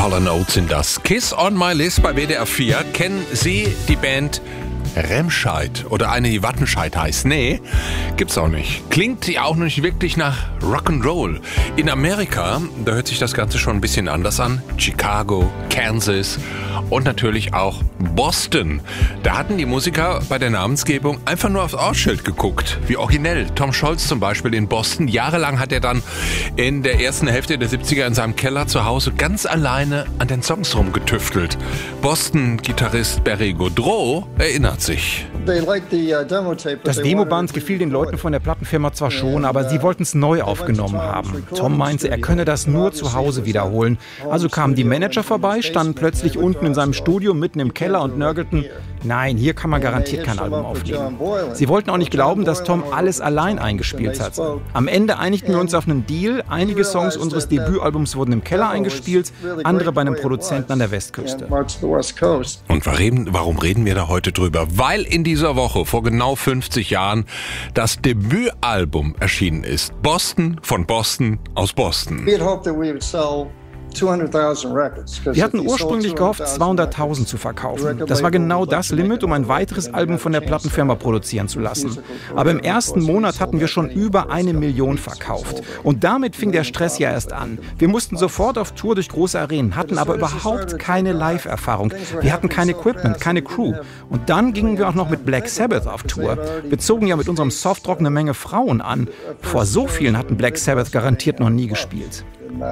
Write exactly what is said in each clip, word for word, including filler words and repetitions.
Hall and Oates sind das. Kiss on my list bei W D R vier. Kennen Sie die Band Remscheid oder eine, die Wattenscheid heißt? Nee, gibt's auch nicht. Klingt ja auch nicht wirklich nach Rock'n'Roll. In Amerika, da hört sich das Ganze schon ein bisschen anders an. Chicago, Kansas und natürlich auch Boston. Da hatten die Musiker bei der Namensgebung einfach nur aufs Ortsschild geguckt. Wie originell. Tom Scholz zum Beispiel in Boston. Jahrelang hat er dann in der ersten Hälfte der siebziger in seinem Keller zu Hause ganz alleine an den Songs rumgetüftelt. Boston-Gitarrist Barry Gaudreau erinnert sich. Das Demoband gefiel den Leuten von der Plattenfirma zwar schon, aber sie wollten es neu aufgenommen haben. Tom meinte, er könne das nur zu Hause wiederholen. Also kamen die Manager vorbei, standen plötzlich unten in seinem Studio mitten im Keller und nörgelten, nein, hier kann man garantiert kein Album aufnehmen. Sie wollten auch nicht glauben, dass Tom alles allein eingespielt hat. Am Ende einigten wir uns auf einen Deal. Einige Songs unseres Debütalbums wurden im Keller eingespielt, andere bei einem Produzenten an der Westküste. Und warum reden wir da heute drüber? Weil in dieser Woche vor genau fünfzig Jahren das Debütalbum erschienen ist. Boston von Boston aus Boston. Wir hatten ursprünglich gehofft, zweihunderttausend zu verkaufen. Das war genau das Limit, um ein weiteres Album von der Plattenfirma produzieren zu lassen. Aber im ersten Monat hatten wir schon über eine Million verkauft. Und damit fing der Stress ja erst an. Wir mussten sofort auf Tour durch große Arenen, hatten aber überhaupt keine Live-Erfahrung. Wir hatten kein Equipment, keine Crew. Und dann gingen wir auch noch mit Black Sabbath auf Tour. Wir zogen ja mit unserem Softrock eine Menge Frauen an. Vor so vielen hatten Black Sabbath garantiert noch nie gespielt.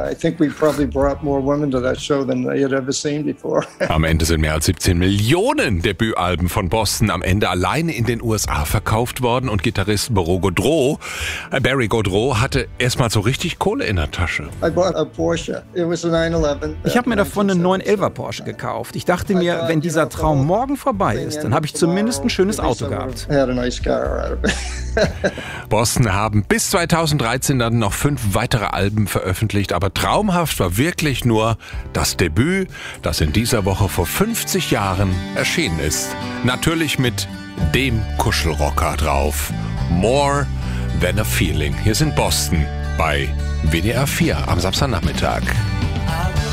Am Ende sind mehr als siebzehn Millionen Debütalben von Boston am Ende alleine in den U S A verkauft worden und Gitarrist Barry Gaudreau, äh Barry Gaudreau hatte erstmal so richtig Kohle in der Tasche. Ich habe mir davon einen neun elfer Porsche gekauft. Ich dachte mir, wenn dieser Traum morgen vorbei ist, dann habe ich zumindest ein schönes Auto gehabt. Boston haben bis zweitausenddreizehn dann noch fünf weitere Alben veröffentlicht, aber traumhaft war wirklich nur das Debüt, das in dieser Woche vor fünfzig Jahren erschienen ist. Natürlich mit dem Kuschelrocker drauf. More Than a Feeling. Hier sind Boston bei W D R vier am Samstagnachmittag.